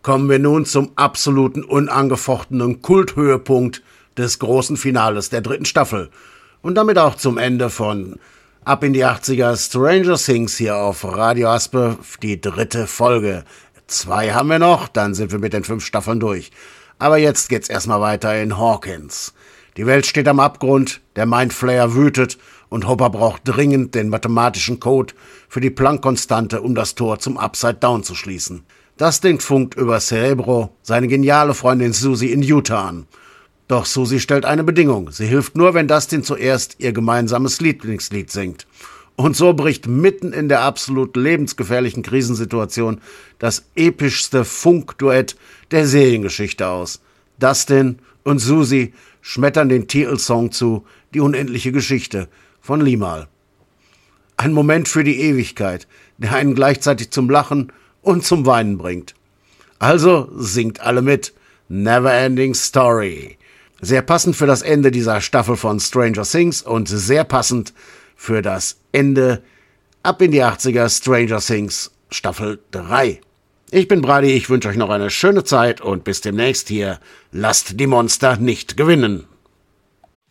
kommen wir nun zum absoluten unangefochtenen Kulthöhepunkt des großen Finales der 3. Staffel und damit auch zum Ende von Ab in die 80er Stranger Things hier auf Radio Aspe, die 3. Folge. 2 haben wir noch, dann sind wir mit den 5 Staffeln durch. Aber jetzt geht's erstmal weiter in Hawkins. Die Welt steht am Abgrund, der Mindflayer wütet und Hopper braucht dringend den mathematischen Code für die Planck-Konstante, um das Tor zum Upside Down zu schließen. Dustin funkt über Cerebro seine geniale Freundin Susie in Utah an. Doch Susie stellt eine Bedingung. Sie hilft nur, wenn Dustin zuerst ihr gemeinsames Lieblingslied singt. Und so bricht mitten in der absolut lebensgefährlichen Krisensituation das epischste Funkduett der Seriengeschichte aus. Dustin und Susie schmettern den Titelsong zu Die unendliche Geschichte von Limahl. Ein Moment für die Ewigkeit, der einen gleichzeitig zum Lachen und zum Weinen bringt. Also singt alle mit. Neverending Story. Sehr passend für das Ende dieser Staffel von Stranger Things und sehr passend für das Ende Ab in die 80er Stranger Things Staffel 3. Ich bin Brady, ich wünsche euch noch eine schöne Zeit und bis demnächst hier. Lasst die Monster nicht gewinnen.